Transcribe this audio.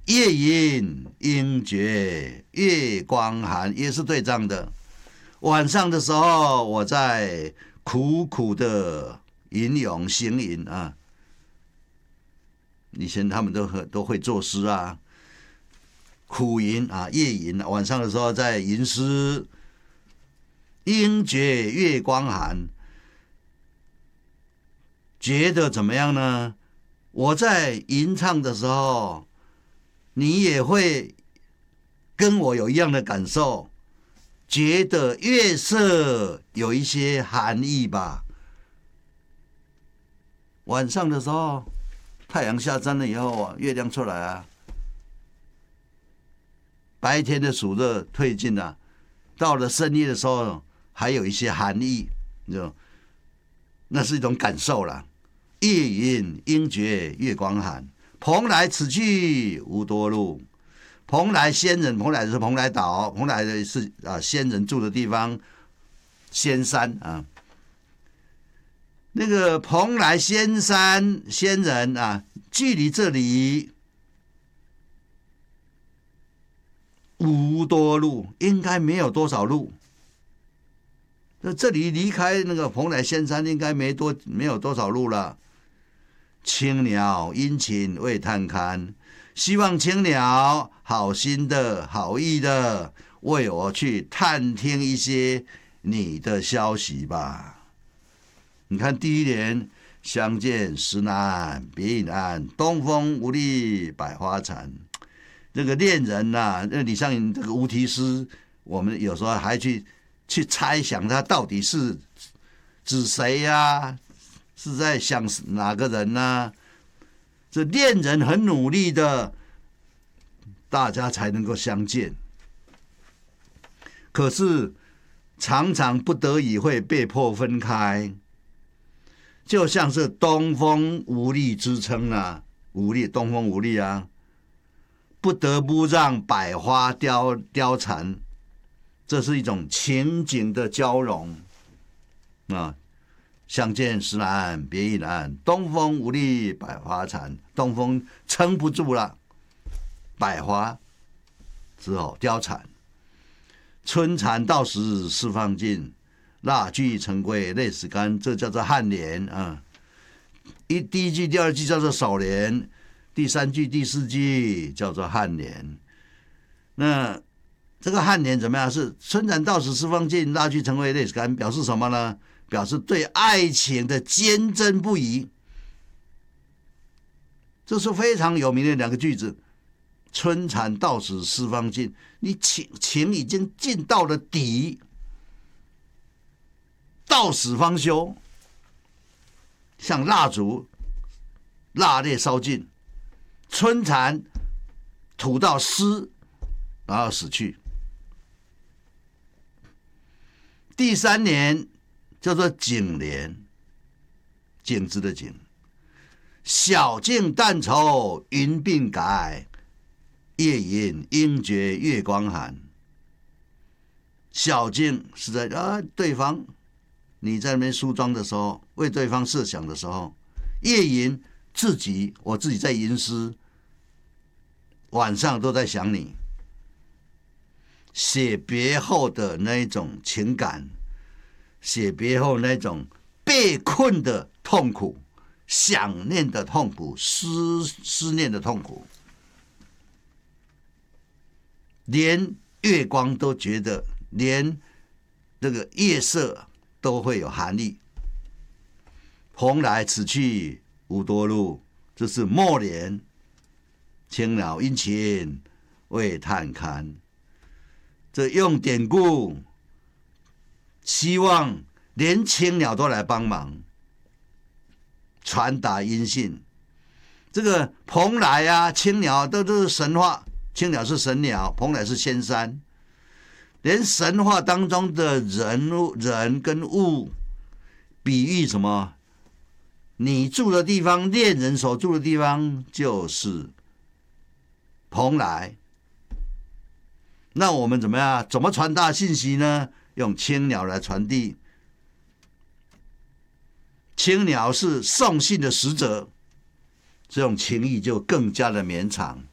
夜吟应觉月光寒，也是对仗的。晚上的时候，我在苦苦的吟咏行吟啊。以前他们都会作诗啊，苦吟啊，夜吟，晚上的时候在吟诗。应觉月光寒，觉得怎么样呢？我在吟唱的时候，你也会跟我有一样的感受，觉得月色有一些寒意吧。晚上的时候，太阳下山了以后啊，月亮出来啊，白天的暑热退尽了，到了深夜的时候，还有一些寒意，那是一种感受啦。夜吟应觉月光寒，蓬莱此去无多路。蓬莱仙人，蓬莱是蓬莱岛，蓬莱的是仙人住的地方，仙山啊。那个蓬莱仙山仙人啊，距离这里无多路，应该没有多少路。那这里离开那个蓬莱仙山应该没有多少路了。青鸟殷勤为探看，希望青鸟好心的好意的为我去探听一些你的消息吧。你看第一联，相见时难别亦安，东风无力百花残。这个恋人啊，李商隐这个无题诗，我们有时候还去猜想他到底是指谁呀？是在想哪个人呢？这恋人很努力的，大家才能够相见。可是常常不得已会被迫分开，就像是东风无力支撑啊，东风无力啊，不得不让百花凋残。这是一种情景的交融啊！相见时难别亦难，东风无力百花残。东风撑不住了，百花只好凋残。春蚕到时丝方尽，蜡炬成灰泪始干。这叫做颔联啊。第一句、第二句叫做首联，第三句、第四句叫做颔联。那这个颔联怎么样？是春蚕到时丝方尽，蜡炬成灰泪始干，表示什么呢？表示对爱情的坚贞不移。这是非常有名的两个句子。春蚕到时丝方尽，你情已经尽到了底，到死方休，像蜡烛，蜡烈烧尽，春蚕吐到丝，然后死去。第三联叫做景联，景致的景。晓镜但愁云鬓改，夜吟应觉月光寒。晓镜是在对方你在那边梳妆的时候，为对方设想的时候；夜吟我自己在吟诗，晚上都在想你。写别后的那一种情感，写别后那种被困的痛苦，想念的痛苦，思念的痛苦，连月光都觉得，连这个夜色都会有寒意。蓬莱此去无多路，这是末联。青鸟殷勤为探看，这用典故，希望连青鸟都来帮忙传达音信。这个蓬莱啊，青鸟都是神话，青鸟是神鸟，蓬莱是仙山，连神话当中的人跟物，比喻什么？你住的地方，恋人所住的地方就是蓬莱。那我们怎么样？怎么传达信息呢？用青鸟来传递。青鸟是送信的使者，这种情谊就更加的绵长。